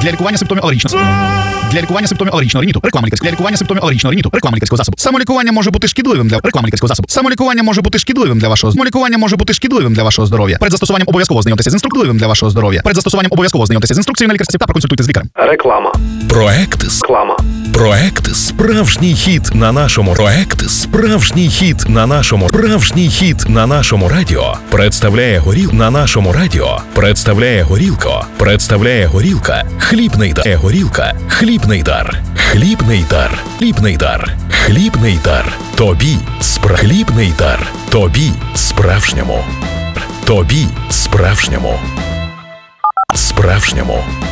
Для лікування симптомів алергічного. Для лікування симптомів алергічного риніту. Реклама лікарська. Для лікування симптомів алергічного риніту. Реклама лікарського засобу. Самолікування може бути шкідливим для реклами лікарського засобу. Самолікування може бути шкідливим для вашого здоров'я. Перед застосуванням обов'язково знайомтеся з інструкцією для вашого здоров'я. Перед застосуванням обов'язково знайомтеся з інструкцією на лікарстві та проконсультуйтесь з лікарем. Реклама. Проект справжній хіт на нашому радіо. Представляє горілка. Хлібний дар. Тобі справжньому.